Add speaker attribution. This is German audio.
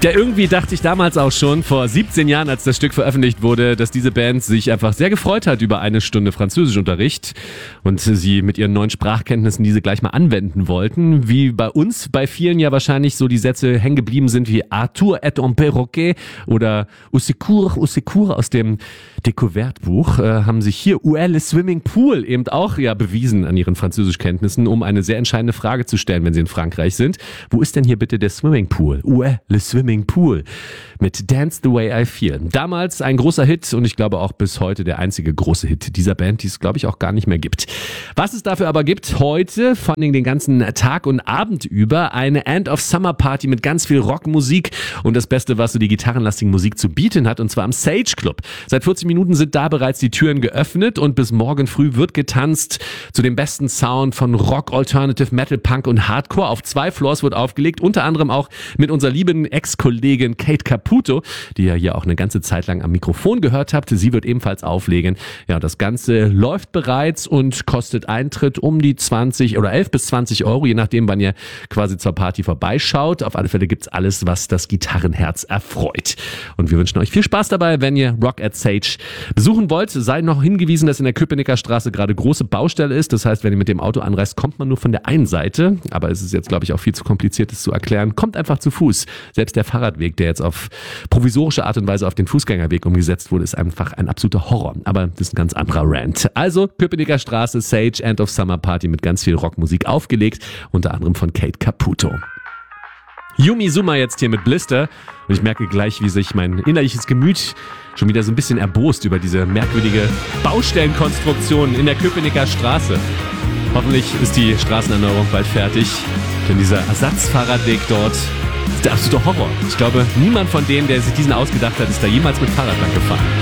Speaker 1: Ja, irgendwie dachte ich damals auch schon, vor 17 Jahren, als das Stück veröffentlicht wurde, dass diese Band sich einfach sehr gefreut hat über eine Stunde Französischunterricht und sie mit ihren neuen Sprachkenntnissen diese gleich mal anwenden wollten. Wie bei uns, bei vielen ja wahrscheinlich so die Sätze hängen geblieben sind wie Arthur est un perroquet oder au secours aus dem Découverte-Buch, haben sich hier Où est le swimming pool eben auch ja bewiesen an ihren Französischkenntnissen, um eine sehr entscheidende Frage zu stellen, wenn sie in Frankreich sind. Wo ist denn hier bitte der Swimmingpool? Où est le swimming pool? Mit Dance the Way I Feel. Damals ein großer Hit und ich glaube auch bis heute der einzige große Hit dieser Band, die es glaube ich auch gar nicht mehr gibt. Was es dafür aber gibt heute, vor allem den ganzen Tag und Abend über, eine End of Summer Party mit ganz viel Rockmusik und das Beste, was so die gitarrenlastige Musik zu bieten hat, und zwar am Sage Club. Seit 40 Minuten sind da bereits die Türen geöffnet und bis morgen früh wird getanzt zu dem besten Sound von Rock, Alternative, Metal, Punk und Hardcore. Auf 2 Floors wird aufgelegt, unter anderem auch mit unserer lieben Ex-Kollegin Kate Caputo, die ihr hier auch eine ganze Zeit lang am Mikrofon gehört habt. Sie wird ebenfalls auflegen. Ja, das Ganze läuft bereits und kostet Eintritt um die 20 oder 11 bis 20 Euro, je nachdem, wann ihr quasi zur Party vorbeischaut. Auf alle Fälle gibt's alles, was das Gitarrenherz erfreut. Und wir wünschen euch viel Spaß dabei, wenn ihr Rock at Sage besuchen wollt. Seid noch hingewiesen, dass in der Köpenicker Straße gerade große Baustelle ist. Das heißt, wenn ihr mit dem Auto anreist, kommt man nur von der einen Seite. Aber es ist jetzt, glaube ich, auch viel zu kompliziert, das zu erklären. Kommt einfach zu Fuß. Selbst der Fahrradweg, der jetzt auf provisorische Art und Weise auf den Fußgängerweg umgesetzt wurde, ist einfach ein absoluter Horror. Aber das ist ein ganz anderer Rant. Also Köpenicker Straße, Sage, End of Summer Party mit ganz viel Rockmusik aufgelegt. Unter anderem von Kate Caputo. Yumi Suma jetzt hier mit Blister. Und ich merke gleich, wie sich mein innerliches Gemüt schon wieder so ein bisschen erbost über diese merkwürdige Baustellenkonstruktion in der Köpenicker Straße. Hoffentlich ist die Straßenerneuerung bald fertig, denn dieser Ersatzfahrradweg dort ist der absolute Horror. Ich glaube, niemand von denen, der sich diesen ausgedacht hat, ist da jemals mit Fahrrad lang gefahren.